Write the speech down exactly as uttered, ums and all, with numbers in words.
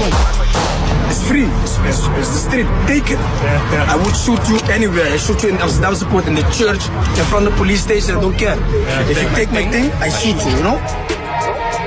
komt. It's free. It's, it's, it's the street. Take it. Yeah, yeah. I would shoot you anywhere. I shoot you in Amsterdamse Poort, in the church, in front of the police station. I don't care. Yeah, If you take my thing, I shoot you, you know?